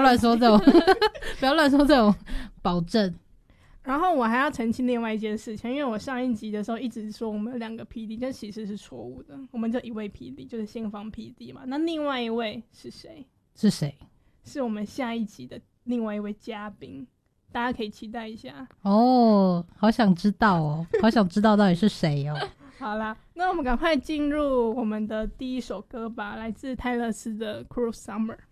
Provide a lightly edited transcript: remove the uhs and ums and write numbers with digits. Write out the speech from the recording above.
乱说这种不要乱说这种保证。 然后我还要澄清另外一件事情，因为我上一集的时候一直说我们有2个 PD， 但其实是错误的，我们就1位 PD， 就是新房 PD 嘛。那另外一位是谁？ 是谁？ 是我们下一集的另外一位嘉宾，大家可以期待一下哦。好想知道哦，好想知道到底是谁哦。 好啦，那我们赶快进入我们的第一首歌吧，来自泰勒斯的 Cruel Summer。